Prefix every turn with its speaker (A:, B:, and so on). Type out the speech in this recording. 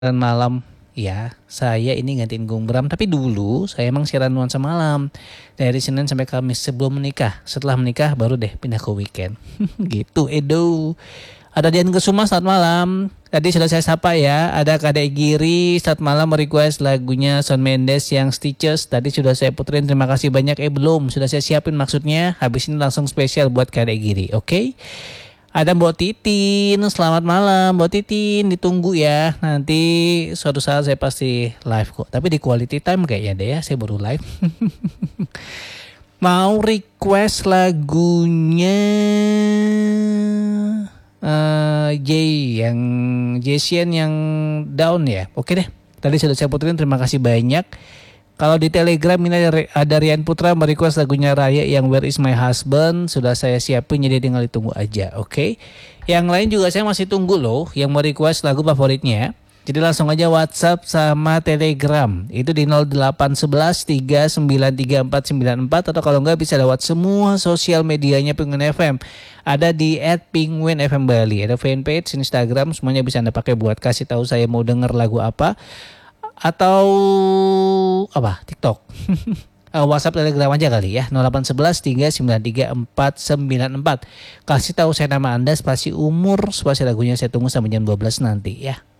A: siaran malam. Ya, saya ini gantiin Gung Bram, tapi dulu saya emang siaran nuansa malam dari Senin sampai Kamis sebelum menikah. Setelah menikah baru deh pindah ke weekend. Gitu, Edo. Ada Dian Kesuma, selamat malam. Tadi sudah saya sapa ya. Ada Kadek Giri, selamat malam, request lagunya Shawn Mendes yang Stitches. Tadi sudah saya puterin, terima kasih banyak. Belum, sudah saya siapin maksudnya. Habis ini langsung spesial buat Kadek Giri, oke? Ada Mbok Titin, selamat malam Mbok Titin, ditunggu ya. Nanti suatu saat saya pasti live kok. Tapi di quality time kayaknya deh ya, saya baru live. Mau request lagunya J yang Jasian yang down ya. Oke deh. Tadi sudah saya puterin, terima kasih banyak. Kalau di Telegram ini ada Rian Putra merequest lagunya Raya yang Where Is My Husband. Sudah saya siapin, jadi tinggal ditunggu aja, oke? Yang lain juga saya masih tunggu loh yang mau request lagu favoritnya. Jadi langsung aja WhatsApp sama Telegram. Itu di 0811 393 494, atau kalau enggak bisa lewat semua sosial medianya Penguin FM. Ada di @penguinfmbali. Ada fanpage, Instagram, semuanya bisa Anda pakai buat kasih tahu saya mau denger lagu apa. Atau apa? TikTok. WhatsApp, Telegram aja kali ya. 0811 393 494. Kasih tahu saya nama Anda, spasi umur, spasi lagunya, saya tunggu sampai jam 12 nanti ya.